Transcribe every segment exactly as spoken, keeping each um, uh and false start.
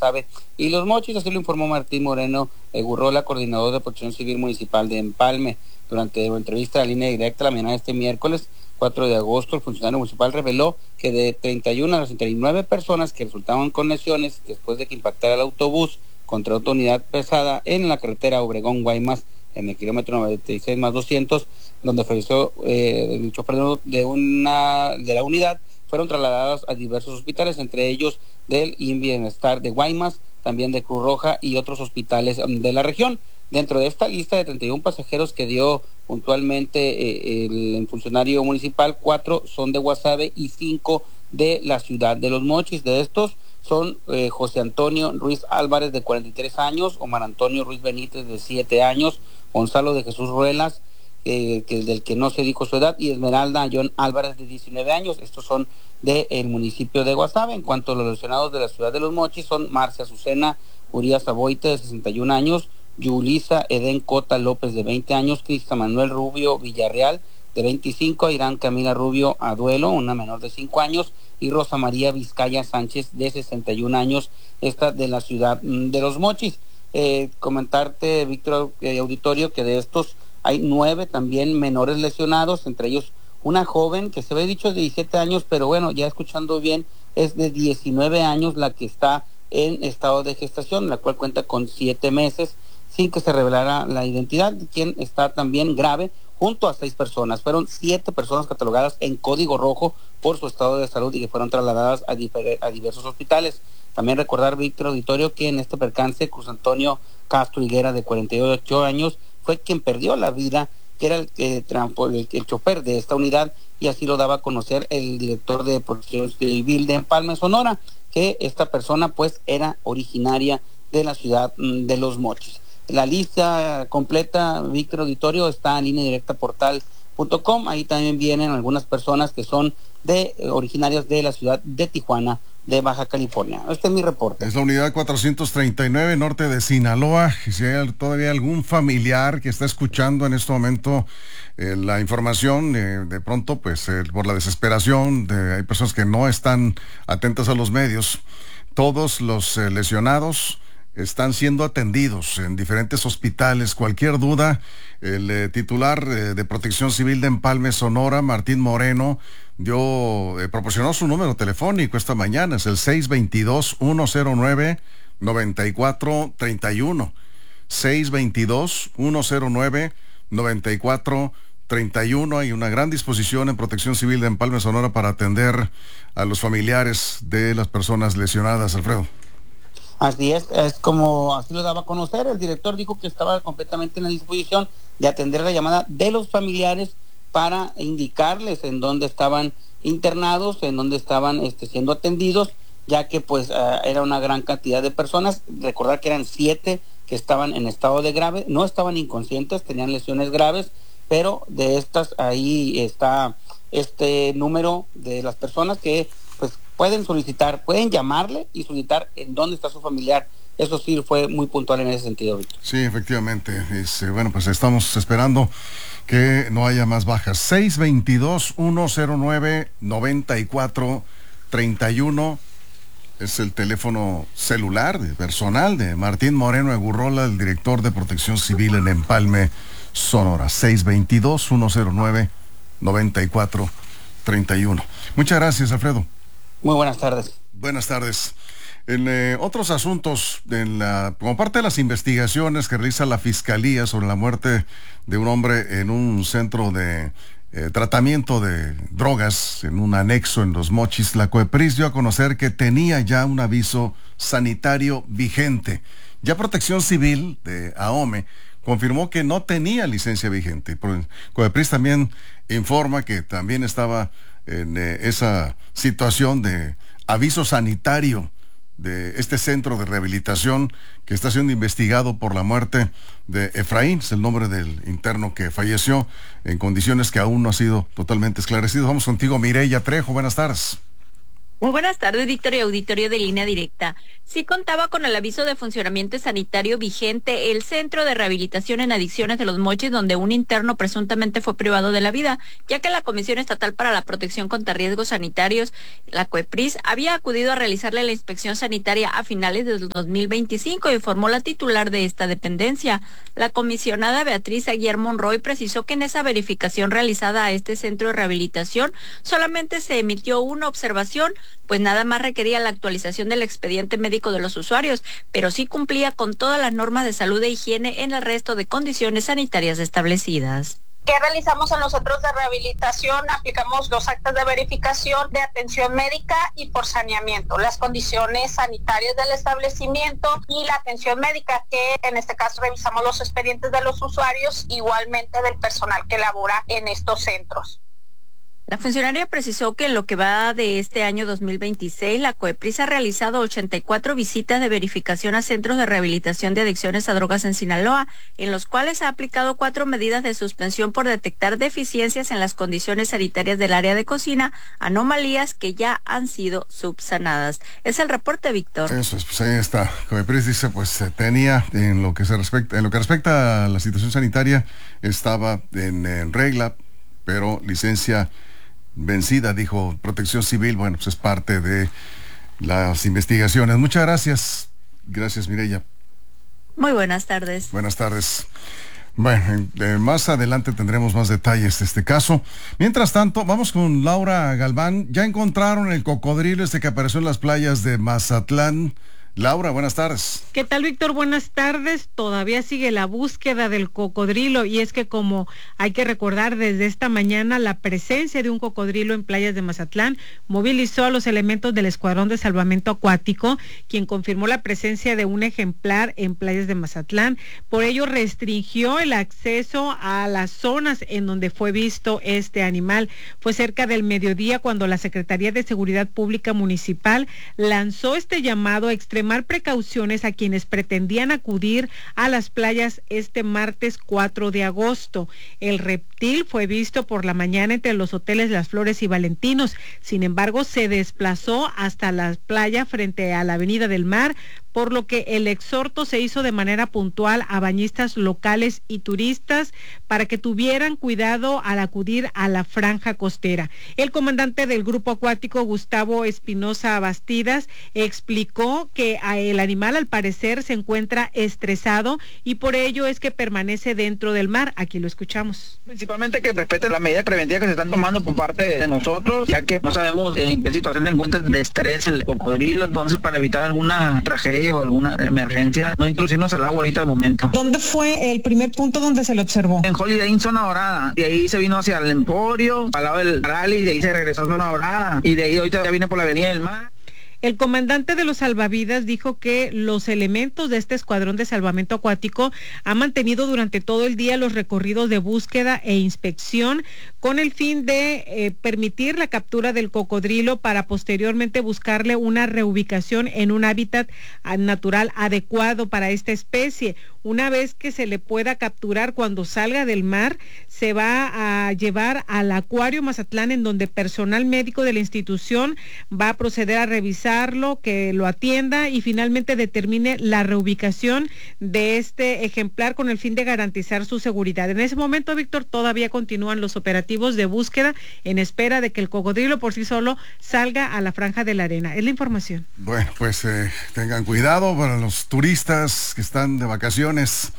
Guasave y Los Mochis. Así lo informó Martín Moreno Gurrola, coordinador de Protección Civil Municipal de Empalme. Durante una entrevista a Línea Directa la mañana de este miércoles cuatro de agosto, el funcionario municipal reveló que de treinta y una a las treinta y nueve personas que resultaban con lesiones después de que impactara el autobús contra otra unidad pesada en la carretera Obregón-Guaymas, en el kilómetro noventa y seis más doscientos, donde falleció eh, el chofer de una de la unidad, fueron trasladados a diversos hospitales, entre ellos del I N Bienestar de Guaymas, también de Cruz Roja y otros hospitales de la región. Dentro de esta lista de treinta y uno pasajeros que dio puntualmente eh, el, el funcionario municipal, cuatro son de Guasave y cinco de la ciudad de Los Mochis. De estos son eh, José Antonio Ruiz Álvarez, de cuarenta y tres años, Omar Antonio Ruiz Benítez, de siete años, Gonzalo de Jesús Ruelas, eh, que del que no se dijo su edad, y Esmeralda John Álvarez, de diecinueve años. Estos son del municipio de Guasave. En cuanto a los lesionados de la ciudad de Los Mochis, son Marcia Azucena Urias Aboite, de sesenta y un años, Yulisa Eden Cota López, de veinte años, Cristian Manuel Rubio Villarreal, de veinticinco, Irán Camila Rubio Aduelo, una menor de cinco años, y Rosa María Vizcaya Sánchez, de sesenta y un años, esta de la ciudad de Los Mochis. Eh, comentarte, Víctor, eh, auditorio, que de estos hay nueve también menores lesionados, entre ellos una joven que se había dicho de diecisiete años, pero bueno, ya escuchando bien, es de diecinueve años la que está en estado de gestación, la cual cuenta con siete meses, sin que se revelara la identidad, quien está también grave, junto a seis personas. Fueron siete personas catalogadas en código rojo por su estado de salud y que fueron trasladadas a, difer- a diversos hospitales. También recordar, Víctor Auditorio, que en este percance Cruz Antonio Castro Higuera, de cuarenta y ocho años, fue quien perdió la vida, que era el, eh, el, el chofer de esta unidad, y así lo daba a conocer el director de Protección Civil de Empalme, Sonora, que esta persona pues era originaria de la ciudad de Los Mochis. La lista completa, Víctor Auditorio, está en línea directa portal punto com. Ahí también vienen algunas personas que son de eh, originarias de la ciudad de Tijuana, de Baja California. Este es mi reporte. Es la unidad cuatrocientos treinta y nueve norte de Sinaloa. Y si hay todavía algún familiar que está escuchando en este momento eh, la información, eh, de pronto, pues eh, por la desesperación, de, hay personas que no están atentas a los medios. Todos los eh, lesionados están siendo atendidos en diferentes hospitales. Cualquier duda, el eh, titular eh, de Protección Civil de Empalme, Sonora, Martín Moreno, dio, eh, proporcionó su número telefónico esta mañana. Es el seis dos dos, uno cero nueve, nueve cuatro tres uno. seis dos dos, uno cero nueve, nueve cuatro tres uno. Hay una gran disposición en Protección Civil de Empalme, Sonora, para atender a los familiares de las personas lesionadas, Alfredo. Así es, es como así lo daba a conocer. El director dijo que estaba completamente en la disposición de atender la llamada de los familiares para indicarles en dónde estaban internados, en dónde estaban este, siendo atendidos, ya que pues uh, era una gran cantidad de personas. Recordar que eran siete que estaban en estado de grave, no estaban inconscientes, tenían lesiones graves, pero de estas ahí está este número de las personas que pues pueden solicitar, pueden llamarle y solicitar en dónde está su familiar. Eso sí fue muy puntual en ese sentido, Víctor. Sí, efectivamente. Es, eh, bueno, pues estamos esperando que no haya más bajas. seis dos dos, uno cero nueve, nueve cuatro tres uno es el teléfono celular personal de Martín Moreno Gurrola, el director de Protección Civil en Empalme, Sonora. seis dos dos, uno cero nueve, nueve cuatro tres uno. Muchas gracias, Alfredo. Muy buenas tardes. Buenas tardes. En eh, otros asuntos, en la, como parte de las investigaciones que realiza la Fiscalía sobre la muerte de un hombre en un centro de eh, tratamiento de drogas, en un anexo en Los Mochis, la COEPRIS dio a conocer que tenía ya un aviso sanitario vigente. Ya Protección Civil de AOME confirmó que no tenía licencia vigente. COEPRIS también informa que también estaba en eh, esa situación de aviso sanitario de este centro de rehabilitación que está siendo investigado por la muerte de Efraín, es el nombre del interno que falleció en condiciones que aún no ha sido totalmente esclarecido. Vamos contigo, Mireya Trejo, buenas tardes. Muy buenas tardes, Víctor y auditorio de Línea Directa. Sí contaba con el aviso de funcionamiento sanitario vigente el Centro de Rehabilitación en Adicciones de Los Mochis, donde un interno presuntamente fue privado de la vida, ya que la Comisión Estatal para la Protección contra Riesgos Sanitarios, la COEPRIS, había acudido a realizarle la inspección sanitaria a finales del dos mil veinticinco, informó la titular de esta dependencia. La comisionada Beatriz Aguiar Monroy precisó que en esa verificación realizada a este centro de rehabilitación solamente se emitió una observación, pues nada más requería la actualización del expediente médico de los usuarios, pero sí cumplía con todas las normas de salud e higiene en el resto de condiciones sanitarias establecidas. ¿Qué realizamos en los centros de rehabilitación? Aplicamos los actas de verificación de atención médica y por saneamiento, las condiciones sanitarias del establecimiento y la atención médica, que en este caso revisamos los expedientes de los usuarios, igualmente del personal que labora en estos centros. La funcionaria precisó que en lo que va de este año dos mil veintiséis, la COEPRIS ha realizado ochenta y cuatro visitas de verificación a centros de rehabilitación de adicciones a drogas en Sinaloa, en los cuales ha aplicado cuatro medidas de suspensión por detectar deficiencias en las condiciones sanitarias del área de cocina, anomalías que ya han sido subsanadas. Es el reporte, Víctor. Eso es, pues ahí está. COEPRIS dice, pues tenía, en lo que se respecta, en lo que respecta a la situación sanitaria, estaba en, en regla, pero licencia vencida, dijo Protección Civil. Bueno, pues es parte de las investigaciones. Muchas gracias. Gracias, Mireya. Muy buenas tardes. Buenas tardes. Bueno, eh, más adelante tendremos más detalles de este caso. Mientras tanto, vamos con Laura Galván. Ya encontraron el cocodrilo este que apareció en las playas de Mazatlán. Laura, buenas tardes. ¿Qué tal, Víctor? Buenas tardes. Todavía sigue la búsqueda del cocodrilo, y es que, como hay que recordar, desde esta mañana la presencia de un cocodrilo en playas de Mazatlán movilizó a los elementos del Escuadrón de Salvamento Acuático, quien confirmó la presencia de un ejemplar en playas de Mazatlán. Por ello restringió el acceso a las zonas en donde fue visto este animal. Fue cerca del mediodía cuando la Secretaría de Seguridad Pública Municipal lanzó este llamado a extremar precauciones a quienes pretendían acudir a las playas este martes cuatro de agosto. El reptil fue visto por la mañana entre los hoteles Las Flores y Valentinos. Sin embargo, se desplazó hasta la playa frente a la Avenida del Mar, por lo que el exhorto se hizo de manera puntual a bañistas locales y turistas para que tuvieran cuidado al acudir a la franja costera. El comandante del Grupo Acuático, Gustavo Espinosa Bastidas, explicó que el animal al parecer se encuentra estresado y por ello es que permanece dentro del mar. Aquí lo escuchamos. Principalmente que respete las medidas preventivas que se están tomando por parte de nosotros, ya que no sabemos en qué situación se encuentra de estrés el cocodrilo, entonces para evitar alguna tragedia o alguna emergencia, no introducirnos al agua ahorita al momento. ¿Dónde fue el primer punto donde se lo observó? En Holiday Inn, Zona Dorada. De ahí se vino hacia el Emporio, al lado del rally, y de ahí se regresó a Zona Dorada. Y de ahí ahorita ya viene por la Avenida del Mar. El comandante de los salvavidas dijo que los elementos de este escuadrón de salvamento acuático han mantenido durante todo el día los recorridos de búsqueda e inspección con el fin de eh, permitir la captura del cocodrilo para posteriormente buscarle una reubicación en un hábitat natural adecuado para esta especie. Una vez que se le pueda capturar cuando salga del mar, se va a llevar al Acuario Mazatlán, en donde personal médico de la institución va a proceder a revisarlo, que lo atienda y finalmente determine la reubicación de este ejemplar con el fin de garantizar su seguridad. En ese momento, Víctor, todavía continúan los operativos de búsqueda en espera de que el cocodrilo por sí solo salga a la franja de la arena. Es la información. Bueno, pues eh, tengan cuidado para los turistas que están de vacaciones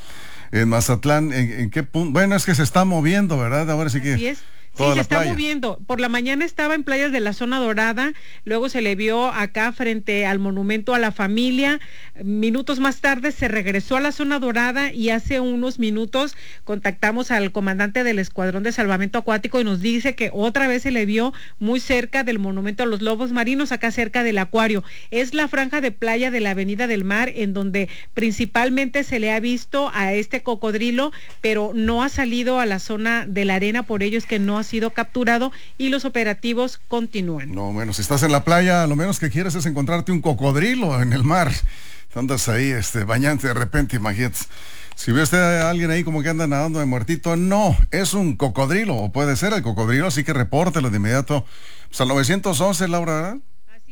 en Mazatlán. ¿En, en qué punto? Bueno, es que se está moviendo, ¿verdad? Ahora sí que... Así es. Sí, se está playa. moviendo. Por la mañana estaba en playas de la Zona Dorada, luego se le vio acá frente al Monumento a la Familia. Minutos más tarde se regresó a la Zona Dorada y hace unos minutos contactamos al comandante del Escuadrón de Salvamento Acuático y nos dice que otra vez se le vio muy cerca del Monumento a los Lobos Marinos, acá cerca del Acuario. Es la franja de playa de la Avenida del Mar en donde principalmente se le ha visto a este cocodrilo, pero no ha salido a la zona de la arena, por ello es que no ha sido capturado y los operativos continúan. No, bueno, si estás en la playa, lo menos que quieres es encontrarte un cocodrilo en el mar. Andas ahí, este, bañante de repente, imagínate. Si ve usted a alguien ahí como que anda nadando de muertito, no, es un cocodrilo, o puede ser el cocodrilo, así que repórtelo de inmediato. Pues al nueve once, Laura, ¿verdad? Así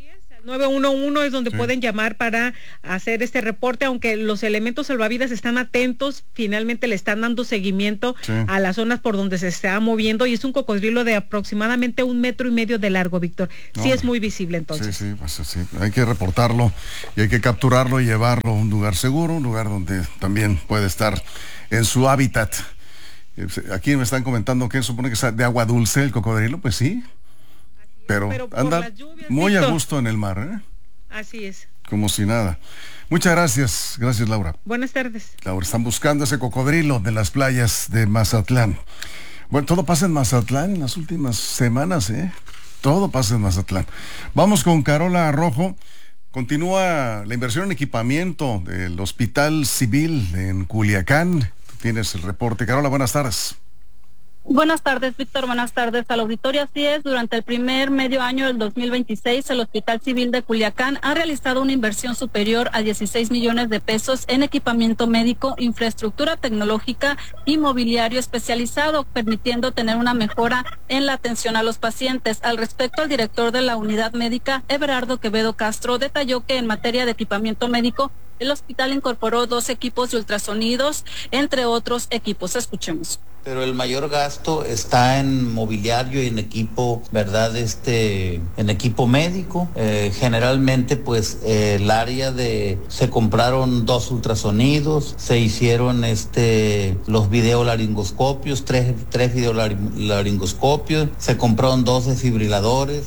nueve uno uno es donde sí. pueden llamar para hacer este reporte, aunque los elementos salvavidas están atentos, finalmente le están dando seguimiento sí. a las zonas por donde se está moviendo, y es un cocodrilo de aproximadamente un metro y medio de largo, Víctor. Sí, no, es muy visible entonces. Sí, sí, pues sí, hay que reportarlo y hay que capturarlo y llevarlo a un lugar seguro, un lugar donde también puede estar en su hábitat. Aquí me están comentando que supone que es de agua dulce el cocodrilo, pues sí. Pero, pero anda lluvias, muy Víctor. a gusto en el mar, ¿eh? Así es. Como si nada. Muchas gracias. Gracias, Laura. Buenas tardes. Laura, están buscando ese cocodrilo de las playas de Mazatlán. Bueno, todo pasa en Mazatlán en las últimas semanas, ¿eh? Todo pasa en Mazatlán. Vamos con Carola Rojo. Continúa la inversión en equipamiento del Hospital Civil en Culiacán. Tienes el reporte. Carola, buenas tardes. Buenas tardes, Víctor. Buenas tardes al auditorio. Así es, durante el primer medio año del dos mil veintiséis, el Hospital Civil de Culiacán ha realizado una inversión superior a dieciséis millones de pesos en equipamiento médico, infraestructura tecnológica y mobiliario especializado, permitiendo tener una mejora en la atención a los pacientes. Al respecto, el director de la unidad médica, Everardo Quevedo Castro, detalló que en materia de equipamiento médico, el hospital incorporó dos equipos de ultrasonidos, entre otros equipos. Escuchemos. Pero el mayor gasto está en mobiliario y en equipo, ¿verdad? Este, en equipo médico. Eh, generalmente, pues, eh, el área de, se compraron dos ultrasonidos, se hicieron este, los videolaringoscopios, tres, tres videolaringoscopios, se compraron dos desfibriladores.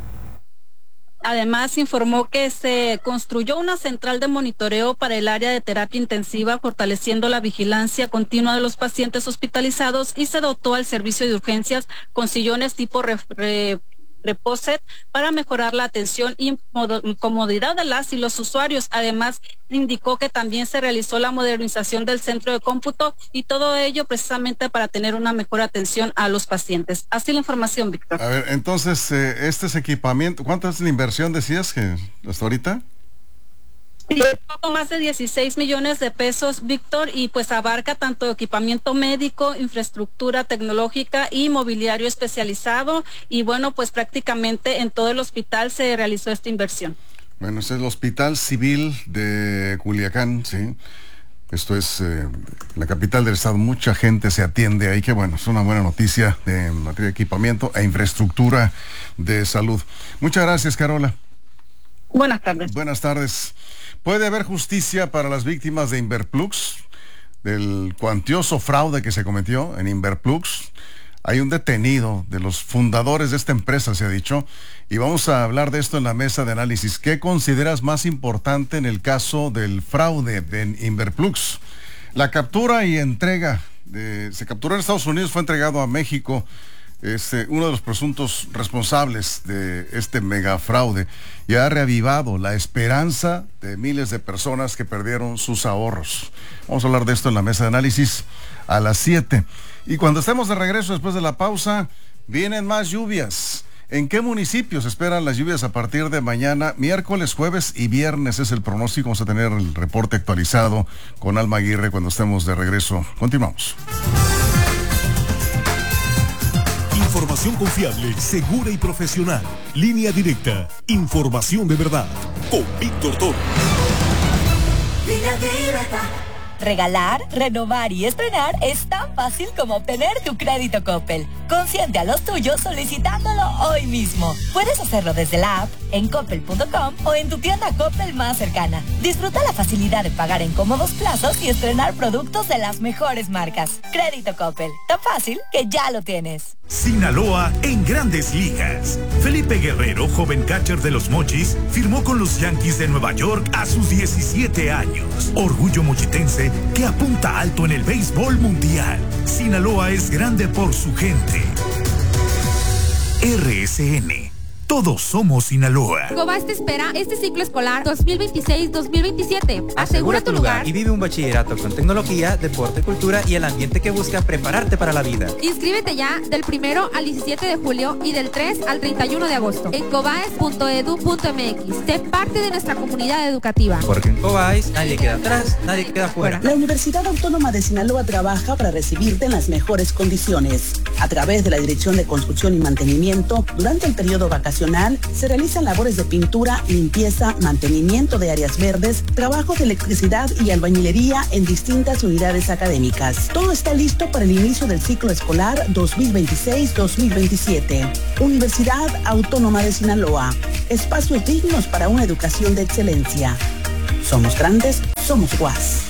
Además, informó que se construyó una central de monitoreo para el área de terapia intensiva, fortaleciendo la vigilancia continua de los pacientes hospitalizados, y se dotó al servicio de urgencias con sillones tipo re, re, reposet para mejorar la atención y comodidad de las y los usuarios. Además, indicó que también se realizó la modernización del centro de cómputo, y todo ello precisamente para tener una mejor atención a los pacientes. Así la información, Víctor. A ver, entonces, eh, este es equipamiento. ¿Cuánto es la inversión, decías, que hasta ahorita? Sí, poco más de dieciséis millones de pesos, Víctor, y pues abarca tanto equipamiento médico, infraestructura tecnológica y mobiliario especializado, y bueno, pues prácticamente en todo el hospital se realizó esta inversión. Bueno, este es el Hospital Civil de Culiacán, sí. Esto es eh, la capital del estado. Mucha gente se atiende ahí, que bueno, es una buena noticia de materia de equipamiento e infraestructura de salud. Muchas gracias, Carola. Buenas tardes. Buenas tardes. ¿Puede haber justicia para las víctimas de Inverplux? Del cuantioso fraude que se cometió en Inverplux. Hay un detenido de los fundadores de esta empresa, se ha dicho, y vamos a hablar de esto en la mesa de análisis. ¿Qué consideras más importante en el caso del fraude de Inverplux? La captura y entrega, de, se capturó en Estados Unidos, fue entregado a México. Es eh, uno de los presuntos responsables de este mega fraude, y ha reavivado la esperanza de miles de personas que perdieron sus ahorros. Vamos a hablar de esto en la mesa de análisis a las siete. Y cuando estemos de regreso después de la pausa, vienen más lluvias. ¿En qué municipios esperan las lluvias a partir de mañana? Miércoles, jueves y viernes es el pronóstico. Vamos a tener el reporte actualizado con Alma Aguirre cuando estemos de regreso. Continuamos. Información confiable, segura y profesional. Línea directa. Información de verdad. Con Víctor Toro. Línea directa. Regalar, renovar y estrenar es tan fácil como obtener tu crédito Coppel. Consiente a los tuyos solicitándolo hoy mismo. Puedes hacerlo desde la app, en coppel punto com o en tu tienda Coppel más cercana. Disfruta la facilidad de pagar en cómodos plazos y estrenar productos de las mejores marcas. Crédito Coppel, tan fácil que ya lo tienes. Sinaloa en Grandes Ligas. Felipe Guerrero, joven catcher de los Mochis, firmó con los Yankees de Nueva York a sus diecisiete años. Orgullo mochitense que apunta alto en el béisbol mundial. Sinaloa es grande por su gente. R S N. Todos somos Sinaloa. Cobás te espera este ciclo escolar dos mil veintiséis dos mil veintisiete. Asegura tu lugar y vive un bachillerato con tecnología, deporte, cultura y el ambiente que busca prepararte para la vida. Inscríbete ya del primero al diecisiete de julio y del tres al treinta y uno de agosto en cobaes punto edu punto m x. Sé parte de nuestra comunidad educativa. Porque en Cobaes nadie queda atrás, nadie queda fuera. La Universidad Autónoma de Sinaloa trabaja para recibirte en las mejores condiciones. A través de la Dirección de Construcción y Mantenimiento, durante el periodo vacacional Nacional se realizan labores de pintura, limpieza, mantenimiento de áreas verdes, trabajo de electricidad y albañilería en distintas unidades académicas. Todo está listo para el inicio del ciclo escolar dos mil veintiséis dos mil veintisiete. Universidad Autónoma de Sinaloa. Espacios dignos para una educación de excelencia. Somos grandes, somos U A S.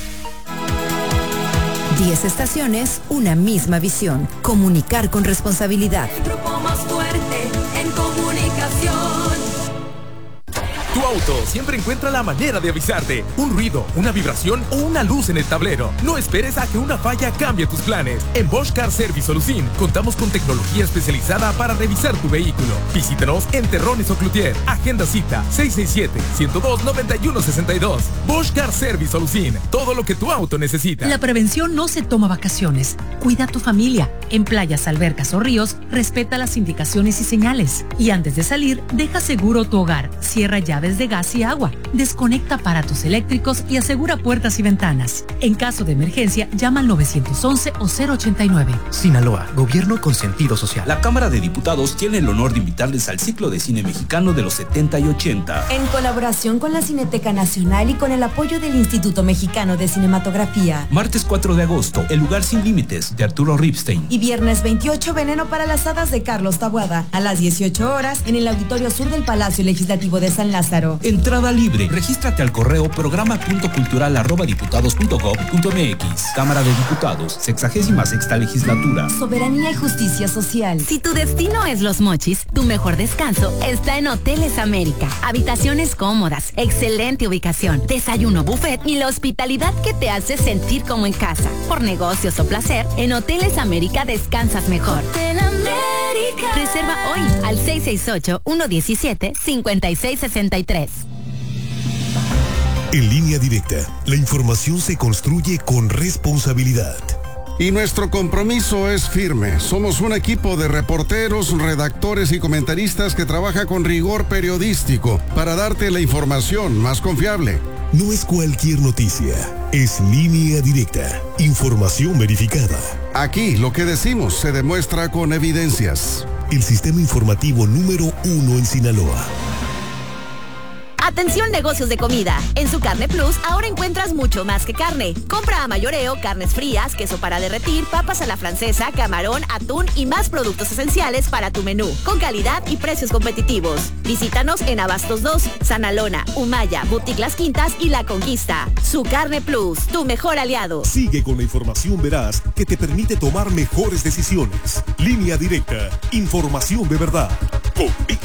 Diez estaciones, una misma visión. Comunicar con responsabilidad. El grupo más fuerte en comunicación. Tu auto siempre encuentra la manera de avisarte. Un ruido, una vibración o una luz en el tablero. No esperes a que una falla cambie tus planes. En Bosch Car Service Solucin contamos con tecnología especializada para revisar tu vehículo. Visítanos en Terrones o Cloutier. Agenda cita seis seis siete, uno cero dos, nueve uno seis dos. Bosch Car Service Solucin. Todo lo que tu auto necesita. La prevención no se toma vacaciones. Cuida a tu familia. En playas, albercas o ríos, respeta las indicaciones y señales. Y antes de salir, deja seguro tu hogar. Cierra llaves de gas y agua. Desconecta aparatos eléctricos y asegura puertas y ventanas. En caso de emergencia, llama al nueve once o cero ochenta y nueve. Sinaloa, gobierno con sentido social. La Cámara de Diputados tiene el honor de invitarles al ciclo de cine mexicano de los setenta y ochenta. En colaboración con la Cineteca Nacional y con el apoyo del Instituto Mexicano de Cinematografía. Martes cuatro de agosto, El lugar sin límites, de Arturo Ripstein. Y viernes veintiocho, Veneno para las hadas, de Carlos Taboada. A las dieciocho horas, en el Auditorio Sur del Palacio Legislativo de San Lázaro. Entrada libre. Regístrate al correo programa punto cultural arroba diputados punto gob punto mx. Cámara de Diputados, sexagésima sexta legislatura. Soberanía y justicia social. Si tu destino es Los Mochis, tu mejor descanso está en Hoteles América. Habitaciones cómodas, excelente ubicación, desayuno buffet y la hospitalidad que te hace sentir como en casa. Por negocios o placer, en Hoteles América descansas mejor. Hotel América. Reserva hoy al seis seis ocho, uno uno siete, cinco seis seis tres. En Línea Directa, la información se construye con responsabilidad. Y nuestro compromiso es firme. Somos un equipo de reporteros, redactores y comentaristas que trabaja con rigor periodístico para darte la información más confiable. No es cualquier noticia, es Línea Directa, información verificada. Aquí lo que decimos se demuestra con evidencias. El sistema informativo número uno en Sinaloa. Atención negocios de comida. En su Carne Plus ahora encuentras mucho más que carne. Compra a mayoreo carnes frías, queso para derretir, papas a la francesa, camarón, atún y más productos esenciales para tu menú, con calidad y precios competitivos. Visítanos en Abastos dos, Sanalona, Humaya, Boutique Las Quintas y La Conquista. Su Carne Plus, tu mejor aliado. Sigue con la información veraz que te permite tomar mejores decisiones. Línea Directa, información de verdad. Con